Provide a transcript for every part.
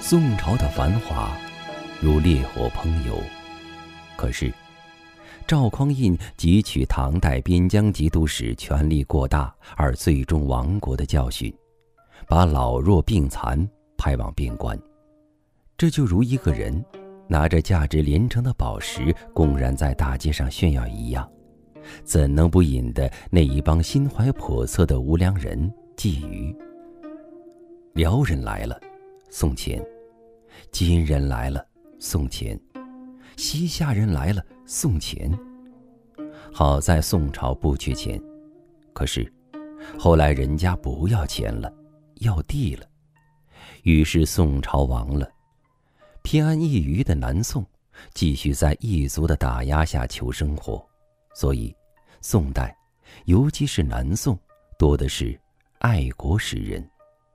宋朝的繁华如烈火烹油，可是赵匡胤汲取唐代边疆节度使权力过大而最终亡国的教训，把老弱病残派往边关。这就如一个人拿着价值连城的宝石公然在大街上炫耀一样，怎能不引得那一帮心怀叵测的无良人觊觎？辽人来了，送钱；金人来了，送钱；西夏人来了，送钱。好在宋朝不缺钱，可是后来人家不要钱了，要地了，于是宋朝亡了。偏安一隅的南宋继续在异族的打压下求生活，所以宋代，尤其是南宋，多的是爱国诗人。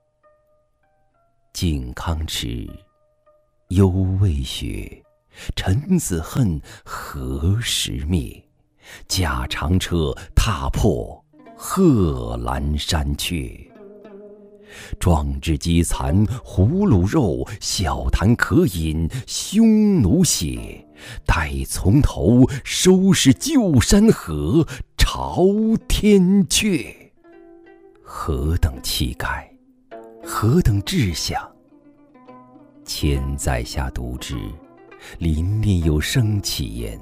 靖康耻，犹未雪，臣子恨，何时灭？驾长车，踏破贺兰山缺。壮志饥残胡虏肉，笑谈渴饮匈奴血。待从头，收拾旧山河，朝天阙。何等气概，何等志向！千载下读之，琳琳有生气焉。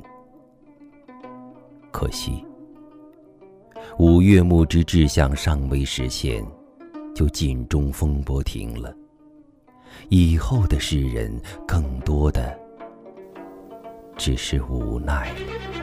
可惜五岳牧之志向尚未实现，就尽中风波停了。以后的诗人更多的只是无奈了。